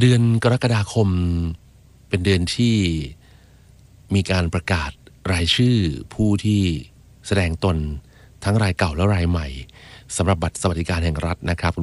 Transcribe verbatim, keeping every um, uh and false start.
เดือนกรกฎาคมเป็นเดือนที่มีการประกาศรายชื่อผู้ที่แสดงตนทั้งรายเก่าและรายใหม่สำหรับบัตรสวัสดิการแห่งรัฐนะครับ